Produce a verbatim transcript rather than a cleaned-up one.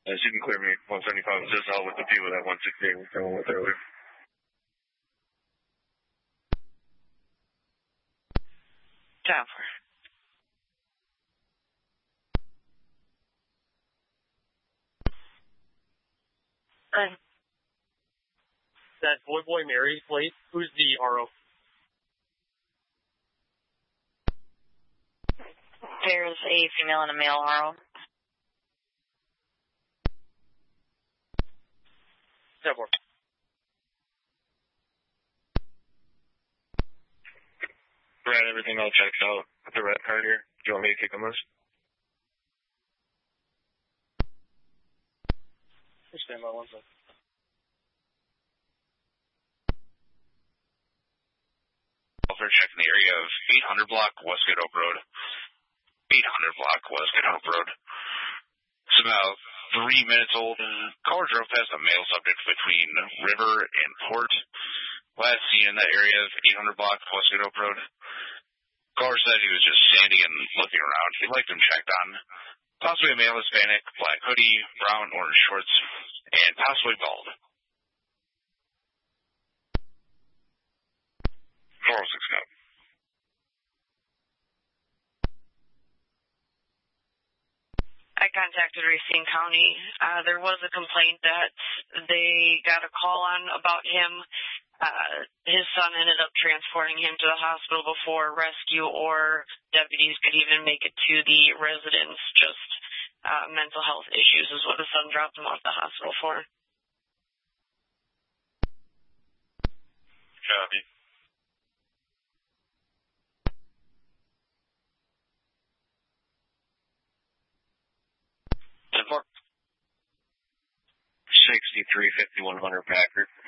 Uh, she can clear me one seventy-five just out with the view of that one sixty-eight we were with earlier. Chopper. Right. That boy boy Mary plate. Who's the R O? There's a female and a male R O. ten four. Brad, everything all checks out with the red card here. Do you want me to kick on this? Stand by one second. Welfare check in the area of eight hundred block Westgate Oak Road. eight hundred block Westgate Oak Road. It's about three minutes old. Caller drove past a male subject between River and Port. Last seen in that area of eight hundred block Westgate Oak Road. Caller said he was just standing and looking around. He'd like them checked on. Possibly a male Hispanic, black hoodie, brown, orange shorts, and possibly bald. four oh six now. I contacted Racine County. Uh, there was a complaint that they got a call on about him. Uh, his son ended up transporting him to the hospital before rescue or deputies could even make it to the residence. Just uh, mental health issues is what the son dropped him off the hospital for. Copy. ten four. sixty-three fifty-one hundred Packard.